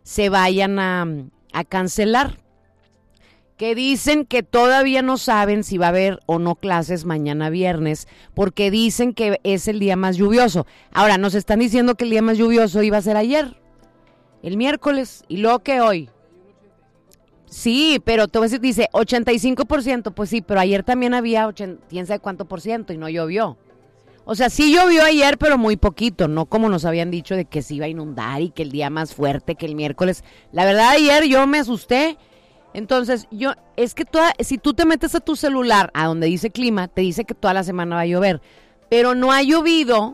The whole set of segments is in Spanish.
se vayan a cancelar. Que dicen que todavía no saben si va a haber o no clases mañana viernes, porque dicen que es el día más lluvioso. Ahora, nos están diciendo que el día más lluvioso iba a ser ayer, el miércoles, y luego que hoy. Sí, pero te voy a decir, dice 85%, pues sí, pero ayer también había quién sabe cuánto por ciento y no llovió. O sea, sí llovió ayer, pero muy poquito, no como nos habían dicho de que se iba a inundar y que el día más fuerte que el miércoles. La verdad, ayer yo me asusté. Entonces, es que si tú te metes a tu celular, a donde dice clima, te dice que toda la semana va a llover, pero no ha llovido.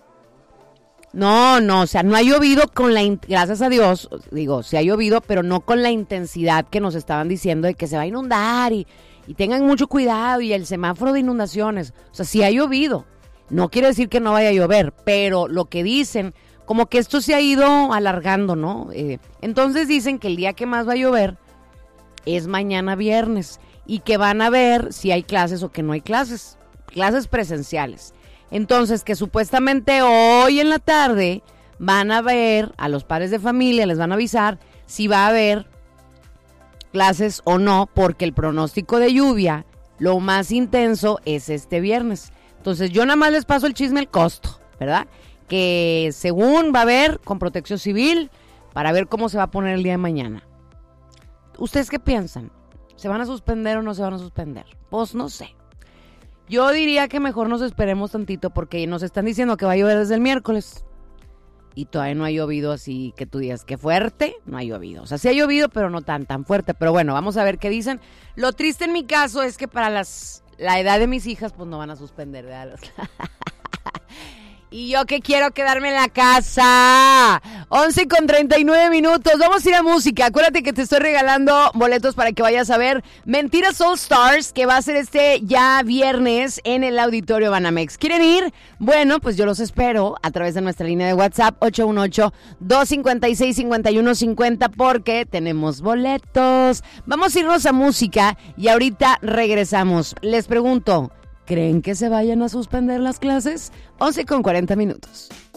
No, o sea, no ha llovido gracias a Dios, digo, sí ha llovido, pero no con la intensidad que nos estaban diciendo de que se va a inundar y tengan mucho cuidado y el semáforo de inundaciones. O sea, sí ha llovido. No quiere decir que no vaya a llover, pero lo que dicen, como que esto se ha ido alargando, ¿no? Entonces dicen que el día que más va a llover es mañana viernes y que van a ver si hay clases o que no hay clases presenciales. Entonces que supuestamente hoy en la tarde van a ver a los padres de familia, les van a avisar si va a haber clases o no, porque el pronóstico de lluvia, lo más intenso es este viernes. Entonces yo nada más les paso el chisme, el costo, ¿verdad? Que según va a haber con Protección Civil para ver cómo se va a poner el día de mañana. ¿Ustedes qué piensan? ¿Se van a suspender o no se van a suspender? Pues no sé. Yo diría que mejor nos esperemos tantito porque nos están diciendo que va a llover desde el miércoles. Y todavía no ha llovido así que tú digas que fuerte, no ha llovido. O sea, sí ha llovido, pero no tan fuerte. Pero bueno, vamos a ver qué dicen. Lo triste en mi caso es que para la edad de mis hijas, pues no van a suspender, ¿verdad? Y yo que quiero quedarme en la casa. 11:39. Vamos a ir a música. Acuérdate que te estoy regalando boletos para que vayas a ver Mentiras All Stars, que va a ser ya viernes en el Auditorio Banamex. ¿Quieren ir? Bueno, pues yo los espero a través de nuestra línea de WhatsApp 818-256-5150 porque tenemos boletos. Vamos a irnos a música y ahorita regresamos. Les pregunto, ¿creen que se vayan a suspender las clases? 11:40.